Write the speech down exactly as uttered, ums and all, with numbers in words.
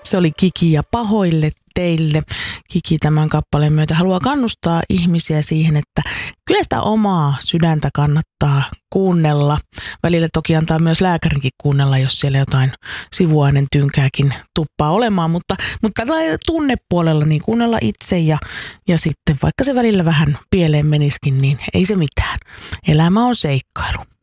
Se oli Kiki ja pahoille teille. Kiki tämän kappaleen myötä haluaa kannustaa ihmisiä siihen, että kyllä sitä omaa sydäntä kannattaa kuunnella. Välillä toki antaa myös lääkärinkin kuunnella, jos siellä jotain sivuainen tynkääkin tuppaa olemaan, mutta, mutta tunnepuolella niin kuunnella itse ja, ja sitten vaikka se välillä vähän pieleen meniskin, niin ei se mitään. Elämä on seikkailu.